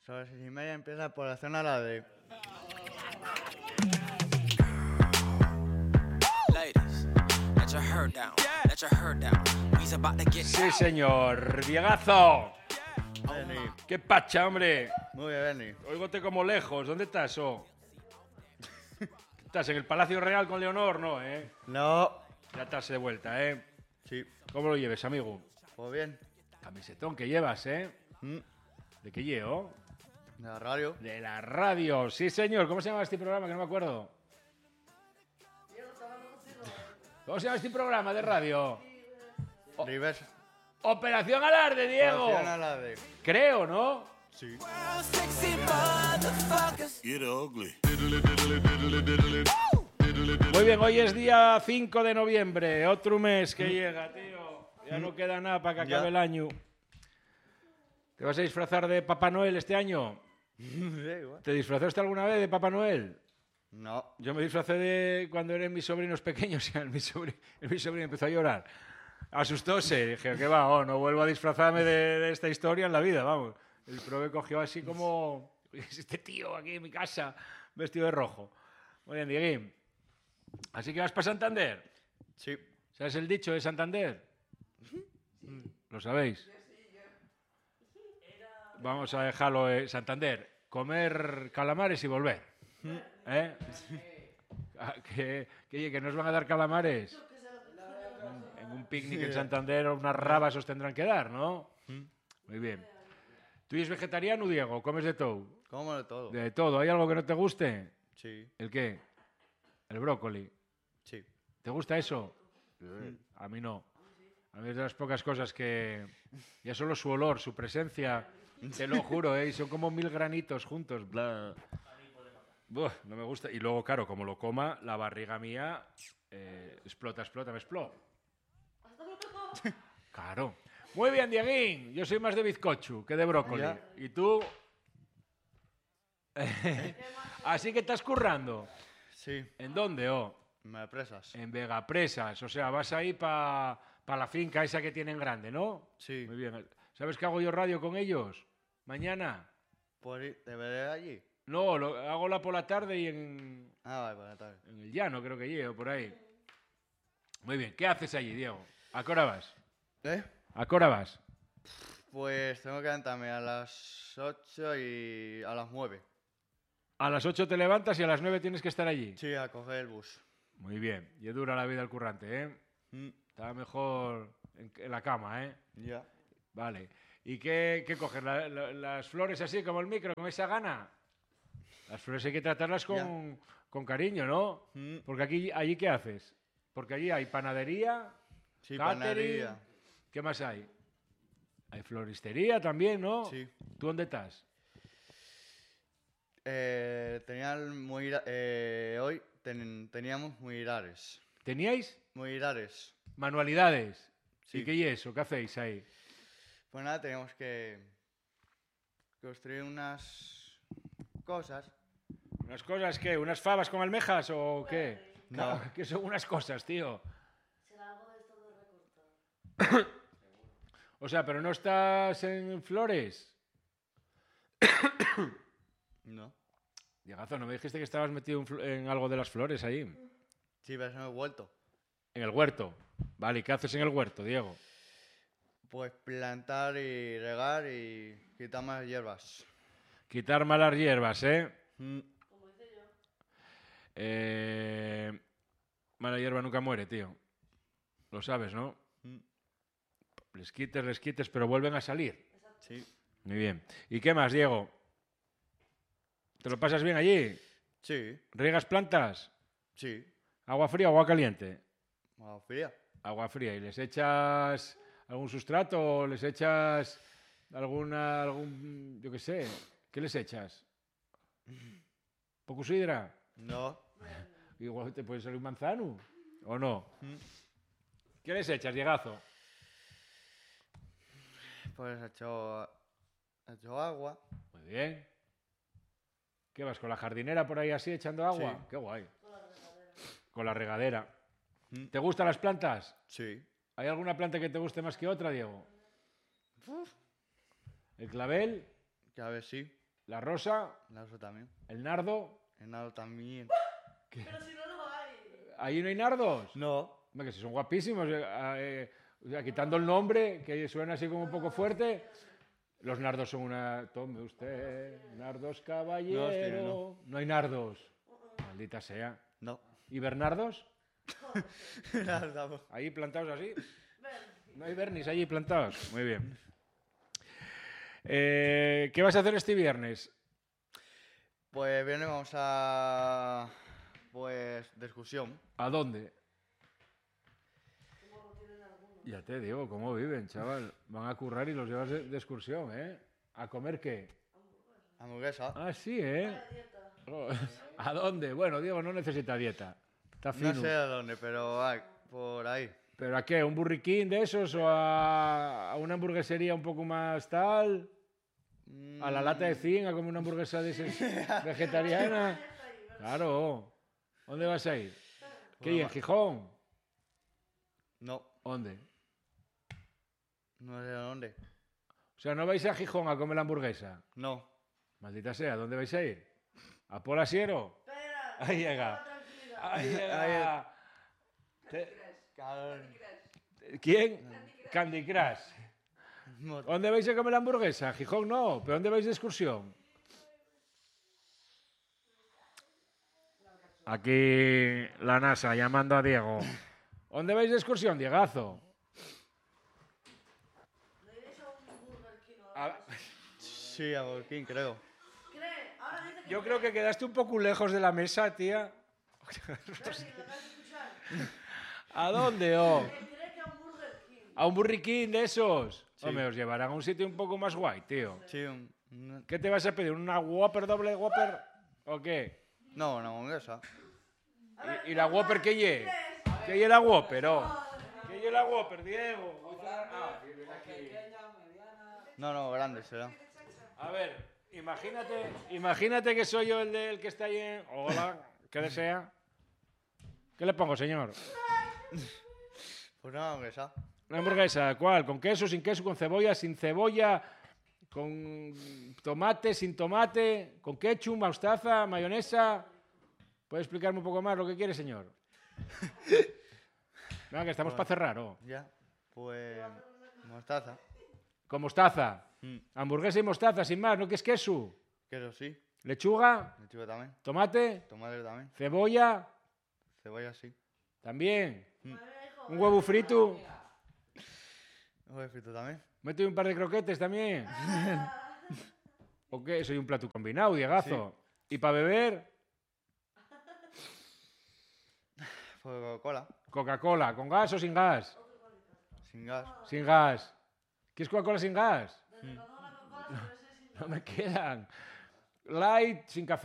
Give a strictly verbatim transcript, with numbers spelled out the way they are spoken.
Sobre las seis y media empieza por la zona la de... Sí, señor. Diegazo. Benny. ¿Qué pacha, hombre? Muy bien, Benny. Óigote como lejos. ¿Dónde estás, oh? ¿Estás en el Palacio Real con Leonor? No, ¿eh? No. Ya estás de vuelta, ¿eh? Sí. ¿Cómo lo lleves, amigo? Pues bien. Camisetón que llevas, ¿eh? Mm. ¿De qué llevo? De la radio. De la radio. Sí, señor. ¿Cómo se llama este programa? Que no me acuerdo. ¿Cómo se llama este programa de radio? Oh. Rivers. Operación Alarde, Diego. Operación Alarde. Creo, ¿no? Sí. Get ugly. Muy bien, hoy es día cinco de noviembre. Otro mes que llega, tío. Ya no queda nada para que acabe Ya. el año. ¿Te vas a disfrazar de Papá Noel este año? Sí, igual. ¿Te disfrazaste alguna vez de Papá Noel? No. Yo me disfracé de cuando eran mis sobrinos pequeños y el mi sobrino, mi sobrino empezó a llorar. Asustóse. Dije, ¿qué va? Oh, no vuelvo a disfrazarme de, de esta historia en la vida, vamos. El prove cogió así como... Este tío aquí en mi casa, vestido de rojo. Muy bien, Dieguín. Así que vas para Santander. Sí. ¿Sabes el dicho de Santander? Mm, ¿Lo sabéis? Vamos a dejarlo en Santander. Comer calamares y volver. ¿Eh? Ah, ¿Que, que, que nos van a dar calamares? En un picnic en Santander unas rabas os tendrán que dar, ¿no? Muy bien. ¿Tú eres vegetariano, Diego? ¿Comes de todo? Como de todo. De todo. ¿Hay algo que no te guste? Sí. ¿El qué? El brócoli. Sí. ¿Te gusta eso? A mí no. A mí es de las pocas cosas que... Ya solo su olor, su presencia, te lo juro, ¿eh? Y son como mil granitos juntos. Bla. Buah, no me gusta. Y luego, claro, como lo coma, la barriga mía eh, explota, explota, me explota. Claro. Muy bien, Dieguín. Yo soy más de bizcocho que de brócoli. Ya. ¿Y tú? Así que estás currando. Sí. ¿En dónde, oh? Me presas. En Vegapresas, o sea, vas ahí para pa la finca esa que tienen grande, ¿no? Sí. Muy bien. ¿Sabes que hago yo radio con ellos? Mañana. Por ir, ¿te veré allí? No, lo, hago la por la tarde y en, Ah, vale, por la tarde. en el llano creo que llego, por ahí. Muy bien. ¿Qué haces allí, Diego? ¿A qué hora vas? ¿Eh? ¿A qué hora vas? Pues tengo que levantarme a las ocho y a las nueve. A las ocho te levantas y a las nueve tienes que estar allí. Sí, a coger el bus. Muy bien. Y es dura la vida al currante, ¿eh? Mm. Está mejor en, en la cama, ¿eh? Ya. Vale. ¿Y qué, qué coges? ¿La- la- ¿Las flores así como el micro, con esa gana? Las flores hay que tratarlas con, con cariño, ¿no? Mm. Porque aquí, allí, ¿qué haces? Porque allí hay panadería, Sí, catering, panadería. ¿qué más hay? Hay floristería también, ¿no? Sí. ¿Tú dónde estás? Eh, tenían muy, eh, hoy ten- teníamos muirares. ¿Teníais Muirares. manualidades? Sí. ¿Y qué y eso? ¿Qué hacéis ahí? Pues nada, teníamos que construir unas cosas. ¿Unas cosas qué? ¿Unas fabas con almejas o qué? No. ¿Qué son unas cosas, tío? O sea, pero no estás en flores. No. Diegazo, ¿no me dijiste que estabas metido en, fl- en algo de las flores ahí? Sí, pero eso no he vuelto. En el huerto. Vale, ¿y qué haces en el huerto, Diego? Pues plantar y regar y quitar más hierbas. Quitar malas hierbas, ¿eh? Mm. Eh, Mala hierba nunca muere, tío. Lo sabes, ¿no? Mm. Les quites, les quites, pero vuelven a salir. Sí. Muy bien. ¿Y qué más, Diego? ¿Te lo pasas bien allí? Sí. ¿Riegas plantas? Sí. ¿Agua fría o agua caliente? Agua fría. Agua fría. ¿Y les echas algún sustrato o les echas alguna, algún, yo qué sé, qué les echas? ¿Poco sidra? No. Igual te puede salir un manzano, ¿o no? Mm. ¿Qué les echas, Diegazo? Pues he hecho, he hecho agua. Muy bien. ¿Qué vas, con la jardinera por ahí así echando agua? Sí. Qué guay. Con la regadera. Mm. ¿Te gustan las plantas? Sí. ¿Hay alguna planta que te guste más que otra, Diego? ¿El clavel? Que a ver, sí. La rosa, La rosa también. el nardo. El nardo también. Pero si no lo hay. ¿Ahí no hay nardos? No. Hombre, que si son guapísimos. eh, eh, o sea, quitando el nombre, que suena así como un poco fuerte. Los nardos son una... Tome usted, nardos caballero. No, sí, no. No hay nardos. Maldita sea. No. ¿Y bernardos? Nada, no. Ahí plantados así. Ven. No hay bernis allí plantados. Muy bien. Eh, ¿Qué vas a hacer este viernes? Pues viene, vamos a. Pues de excursión. ¿A dónde? Ya te digo, ¿cómo viven, chaval? Van a currar y los llevas de, de excursión, ¿eh? ¿A comer qué? Hamburguesa. Ah, sí, ¿eh? Vaya dieta. Oh, ¿a dónde? Bueno, Diego no necesita dieta. Está fino. No sé a dónde, pero ay, por ahí. ¿Pero a qué? ¿Un burriquín de esos o a, a una hamburguesería un poco más tal? ¿A la lata de zinc a comer una hamburguesa de esas vegetariana? Claro. ¿Dónde vas a ir? ¿Qué hay en Gijón? No, ¿Dónde? no sé a dónde. O sea, ¿no vais a Gijón a comer la hamburguesa? No. Maldita sea, ¿dónde vais a ir? ¿A Polasiero? Espera. Ahí llega. Toma tranquilidad. Ahí llega. Te- Cabrón. ¿Quién? Candy Crush. No. ¿Dónde vais a comer la hamburguesa? Gijón no, ¿pero dónde vais de excursión? Aquí la NASA llamando a Diego. ¿Dónde vais de excursión, Diegazo? ¿No iréis a un Burger King o algo A- así? Sí, a Burger King, creo. ¿Cree? Ahora dice que Yo no creo que quedaste un poco lejos de la mesa, tía. cree. ¿Lo acabas de escuchar? ¿A dónde, oh? Que cree que a un Burger King. ¿A un burriquín de esos? Sí. Hombre, os llevarán a un sitio un poco más guay, tío. Sí, un. un- ¿Qué te vas a pedir? ¿Una Whopper, doble Whopper? ¿O qué? No, una hamburguesa. ¿Y, y la Whopper qué lle? ¿Qué lle la Whopper, oh? ¿Qué lle la Whopper, Diego? Ah, viene aquí. No, no, grande será. A ver, imagínate, imagínate que soy yo el, de, el que está ahí en... Hola, ¿qué desea? ¿Qué le pongo, señor? Pues una hamburguesa. ¿Una hamburguesa? ¿Cuál? ¿Con queso, sin queso, con cebolla, sin cebolla? ¿Con tomate, sin tomate? ¿Con ketchup, mostaza, mayonesa? ¿Puede explicarme un poco más lo que quiere, señor? Venga, que estamos para cerrar, ¿o? Ya. Pues. Mostaza. Con mostaza. Mm. Hamburguesa y mostaza, sin más, ¿no? ¿Qué es queso? Queso sí. Lechuga, Lechuga también. tomate, Tomate también. cebolla, Cebolla sí. también. Madre mía, hijo, Un huevo frito. Huevo frito también. Mete un par de croquetes también. ¿O qué? Soy un plato combinado, Diegazo. ¿Y para beber? Pues Coca-Cola. Coca-Cola, ¿con gas o sin gas? Sin gas. Sin gas. ¿Quieres Coca-Cola sin gas? desde cuando la Coca-Cola se ve sin No me quedan. Light, sin café.